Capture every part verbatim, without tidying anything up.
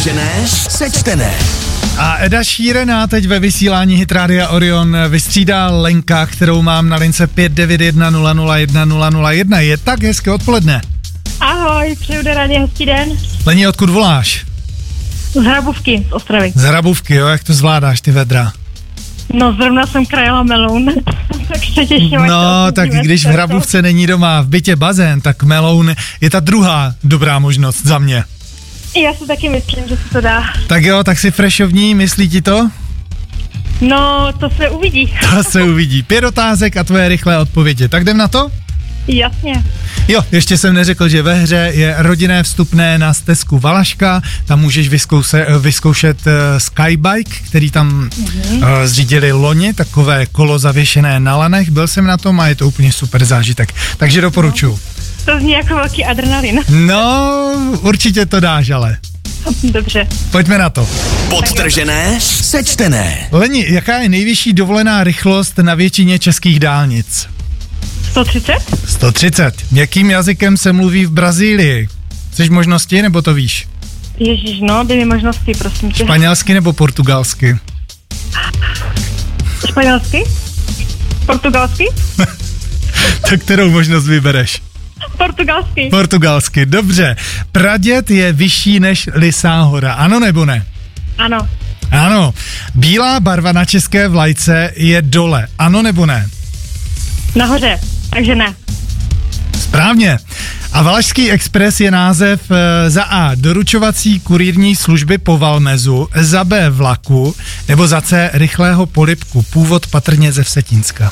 Podtržené, sečtené. A Eda Sheeraná teď ve vysílání Hit Rádia Orion vystřídá Lenka, kterou mám na lince pět devět jedna nula nula jedna nula nula jedna. Je tak hezké odpoledne. Ahoj, přeju do rádia, hezký den. Leni, odkud voláš? Z Hrabůvky, z Ostravy. Z Hrabůvky, jo, jak to zvládáš ty vedra? No, zrovna jsem krajela meloun, tak se těším. No, tak když v Hrabůvce není doma v bytě bazén, tak meloun je ta druhá dobrá možnost za mě. Já si taky myslím, že se to dá. Tak jo, tak si freshovní, myslí ti to? No, to se uvidí. To se uvidí. Pět otázek a tvoje rychlé odpovědi. Tak jdem na to? Jasně. Jo, ještě jsem neřekl, že ve hře je rodinné vstupné na stezku Valaška. Tam můžeš vyzkouse, vyzkoušet uh, skybike, který tam mm-hmm. uh, zřídili loni, takové kolo zavěšené na lanech. Byl jsem na tom a je to úplně super zážitek. Takže doporučuji. No, to zní jako velký adrenalin. No, určitě to dáš, ale. Dobře. Pojďme na to. Podtržené, sečtené. Leni, jaká je nejvyšší dovolená rychlost na většině českých dálnic? sto třicet? sto třicet. Jakým jazykem se mluví v Brazílii? Chceš možnosti, nebo to víš? Ježíš, no, dej mi možnosti, prosím tě. Španělsky nebo portugalsky? Španělsky? Portugalsky? Tak kterou možnost vybereš? Portugalsky. Portugalsky, dobře. Praděd je vyšší než Lysá hora, ano nebo ne? Ano. Ano. Bílá barva na české vlajce je dole, ano nebo ne? Nahoře, takže ne. Správně. A Valašský expres je název e, za A. doručovací kurýrní služby po Valmezu, za B. vlaku, nebo za C. rychlého polibku, původ patrně ze Vsetínska.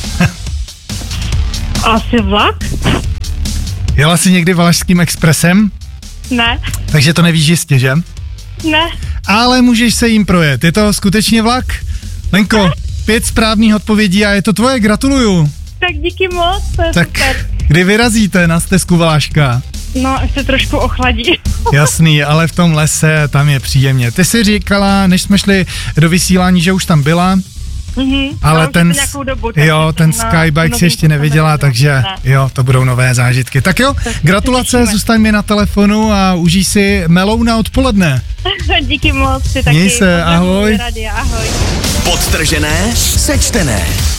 Asi vlak? Jela jsi někdy Valašským expresem? Ne. Takže to nevíš jistě, že? Ne. Ale můžeš se jim projet. Je to skutečně vlak? Lenko, pět správných odpovědí a je to tvoje, gratuluju. Tak díky moc, to je tak super. Kdy vyrazíte na stezku Valaška? No, až se trošku ochladí. Jasný, ale v tom lese tam je příjemně. Ty jsi říkala, než jsme šli do vysílání, že už tam byla, mm-hmm. ale no, ten, dobu, jo, ten skybike si ještě neviděla, takže ne. jo, to budou nové zážitky. Tak jo, tak gratulace, zůstaň mi na telefonu a užij si melouna odpoledne. Díky moc, ty taky. Měj se, ahoj. Radia, ahoj. Podtržené, sečtené.